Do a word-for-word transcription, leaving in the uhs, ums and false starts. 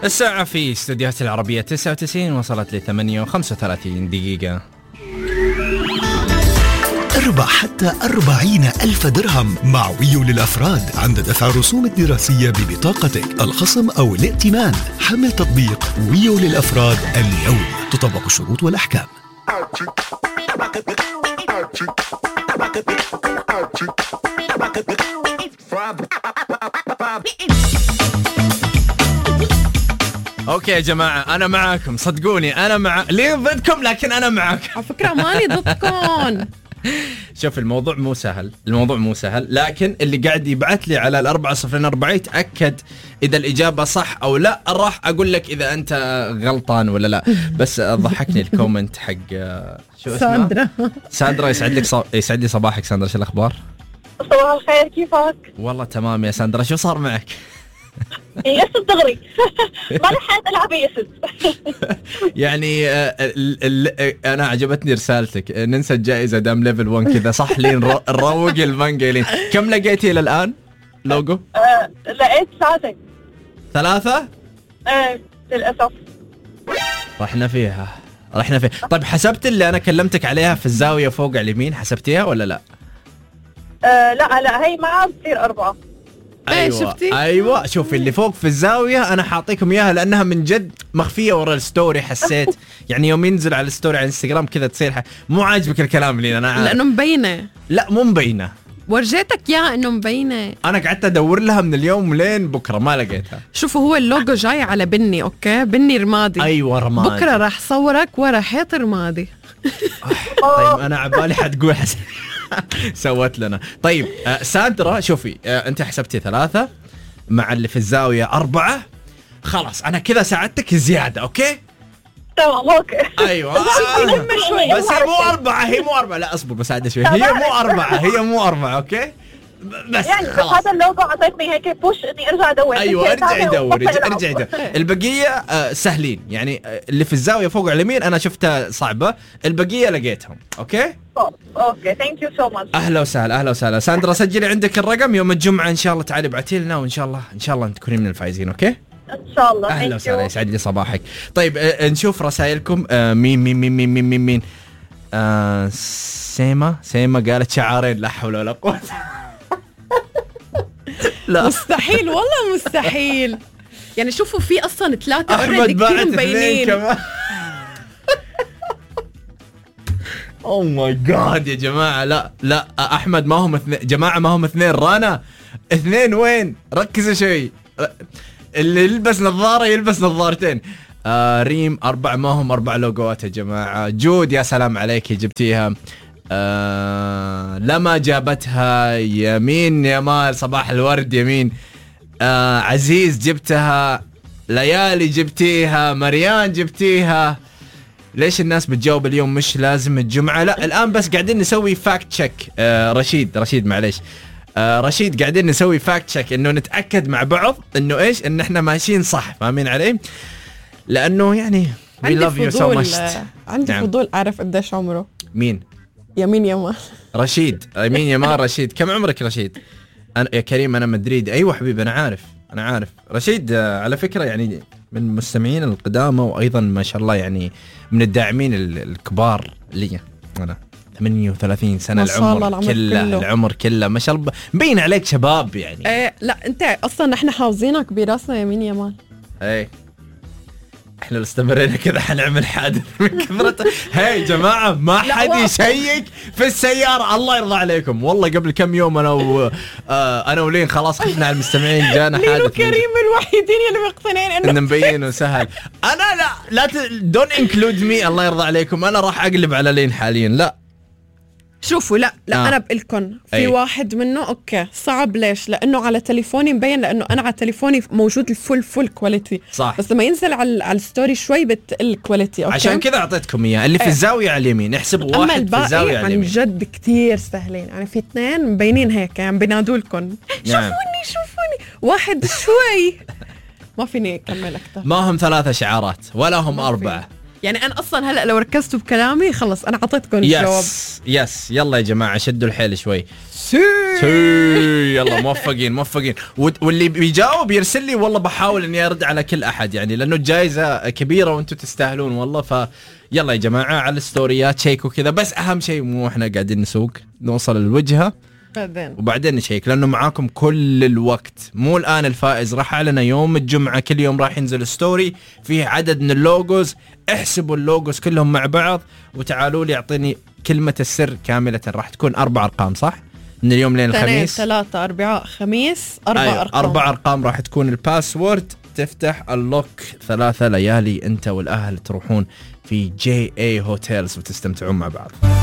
الساعة في استديوهات العربية تسعة وتسعين وصلت لثمانية وخمسة وثلاثين دقيقة. اربح حتى أربعين ألف درهم مع ويو للأفراد عند دفع رسوم الدراسية ببطاقتك، الخصم أو الائتمان. حمل تطبيق ويو للأفراد اليوم، تطبق الشروط والأحكام. اوكي يا جماعة انا معاكم، صدقوني انا مع ليه ضدكم، لكن انا معاكم. على فكرة ماني ضدكم. شوف الموضوع مو سهل، الموضوع مو سهل، لكن اللي قاعد يبعث لي على الأربعة صفرين أربعة يتأكد إذا الإجابة صح أو لا، راح أقول لك إذا أنت غلطان ولا لا. بس ضحكني الكومنت حق شو اسمه؟ ساندرا. ساندرا يسعد لك ص... يسعد لي صباحك ساندرا، شو الأخبار؟ صباح الخير، كيفك؟ والله تمام يا ساندرا، شو صار معك؟ يسد دغري. ما لحقت العب يسد. يعني آه ال ال انا عجبتني رسالتك، ننسى الجائزه دام ليفل واحد كذا صح لين نروق المانجا. كم لقيتي الى الان لوجو؟ آه لقيت ساعتين ثلاثه. ايه للاسف رحنا فيها رحنا فيها. طيب حسبت اللي انا كلمتك عليها في الزاويه فوق على اليمين، حسبتيها ولا لا؟ آه لا لا، هي معها بتصير أربعة. أيوة شفتي؟ أيوة شوفي اللي فوق في الزاوية أنا حاعطيكم إياها لأنها من جد مخفية ورا الستوري. حسيت يعني يوم ينزل على الستوري على الانستغرام كذا تصير ح... مو عاجبك الكلام اللي أنا عارف. لأنه مبينة. لا مو مبينة، ورجيتك يا إنه مبينة. أنا قعدت أدور لها من اليوم لين بكرة ما لقيتها. شوفوا هو اللوجو جاي على بني، أوكي بني رمادي. أيوة رمادي. بكرة راح صورك ورا حيط رمادي. طيب أنا عبالي حتقول حس... سوت لنا. طيب آه ساندرا شوفي آه أنت حسبتي ثلاثة مع اللي في الزاوية أربعة، خلاص أنا كذا ساعدتك زيادة. أوكي تمام اوكي. أيوة آه. بس هي مو أربعة، هي مو أربعة، لا أصبر بساعدة شوي، هي مو أربعة، هي مو أربعة. أوكي بس يعني خلاص. هذا اللوجو عطيتني هيك بوش اني ارجع ادور. ايوه ارجعي دوري ارجعي دوري. البقيه آه سهلين يعني، آه اللي في الزاويه فوق على اليمين انا شفتها صعبه، البقيه لقيتهم. اوكي اوكي ثانك يو سو ماتش. اهلا وسهلا اهلا وسهلا. ساندرا سجلي عندك الرقم، يوم الجمعه ان شاء الله تعالي ابعتي لنا وان شاء الله ان شاء الله تكوني من الفايزين. اوكي ان شاء الله. اهلا وسهلا يسعد لي صباحك. طيب آه نشوف رسائلكم. آه مين مين مين مين مين مين, مين. آه سيما سيما قالت شعارين، لا حول ولا قوه. لا مستحيل والله مستحيل. يعني شوفوا في اصلا ثلاثه احمد باعت اثنين كمان. اوه ماي جاد يا جماعه، لا لا احمد ما هم اثنين جماعه، ما هم اثنين. رانا اثنين وين؟ ركزوا شوي، اللي يلبس نظاره يلبس نظارتين. آه ريم أربعة، ما هم أربع لوجوات يا جماعه. جود يا سلام عليك جبتيها. آه لما جابتها. يمين يمال صباح الورد يمين. آه عزيز جبتها. ليالي جبتيها. مريان جبتيها. ليش الناس بتجاوب اليوم مش لازم الجمعة؟ لا الآن بس قاعدين نسوي فاكت تشيك. آه رشيد رشيد معليش آه رشيد قاعدين نسوي فاكت تشيك انه نتأكد مع بعض انه ايش ان احنا ماشيين صح، فاهمين علي؟ لانه يعني we love you so much. عندي نعم. فضول اعرف قديش عمره. مين؟ يمين يمال رشيد. يمين يمال رشيد. كم عمرك رشيد؟ أنا يا كريم أنا مدريد. أيوة حبيبي أنا عارف أنا عارف رشيد. على فكرة يعني من المستمعين القدامى، وأيضا ما شاء الله يعني من الداعمين الكبار لي. أنا ثمانية وثلاثين سنة، العمر, العمر كله, كله العمر كله ما شاء الله مبين عليك شباب يعني. ايه لا أنت أصلا نحن حافظينك براسنا يمين يمال. ايه احنا لو استمرينا كذا حنعمل حادث من كثرته. هاي جماعه ما حد يشيك في السياره، الله يرضى عليكم. والله قبل كم يوم انا و... آه انا ولين خلاص خفنا على المستمعين جانا حادث. ليلو كريم الوحيدين اللي مقتنعين انه انه مبين وسهل. انا لا لا دون انكلود مي، الله يرضى عليكم. انا راح اقلب على لين حاليا. لا شوفوا لا لا آه. انا بقلكن في أي. واحد منه اوكي صعب. ليش؟ لانه على تليفوني مبين، لانه انا على تليفوني موجود الفول فول كواليتي صح، بس لما ينزل على على الستوري شوي بتقل كواليتي. اوكي عشان كذا اعطيتكم اياه. اللي في الزاويه على اليمين احسبوا واحد في الزاويه على اليمين. عن جد كتير سهلين يعني. في اثنين مبينين هيك يعني بينادوا لكم شوفوني شوفوني. واحد شوي ما فيني اكمل اكثر. ما هم ثلاثة شعارات ولا هم أربعة. يعني انا اصلا هلا لو ركزتوا بكلامي خلص انا اعطيتكم الجواب. يس يس يلا يا جماعه شدوا الحيل شوي. سي سي يلا موفقين موفقين. واللي بيجاوب يرسل لي والله بحاول اني ارد على كل احد يعني لانه الجائزه كبيره وانتم تستاهلون والله. ف يلا يا جماعه على الستوريات شيكوا كذا. بس اهم شيء مو احنا قاعدين نسوق نوصل الوجهه بعدين وبعدين نشيك لانه معاكم كل الوقت. مو الان الفائز راح اعلن يوم الجمعه. كل يوم راح ينزل ستوري فيه عدد من اللوجوز. احسبوا اللوجوز كلهم مع بعض وتعالوا لي اعطيني كلمه السر كامله. راح تكون اربع ارقام صح من اليوم لين الخميس. ثلاثة أربعاء خميس أربع أيوة. أرقام. أربع أرقام راح تكون الباسورد. تفتح اللوك ثلاثة ليالي أنت والأهل تروحون في جي اي هوتيلز وتستمتعون مع بعض.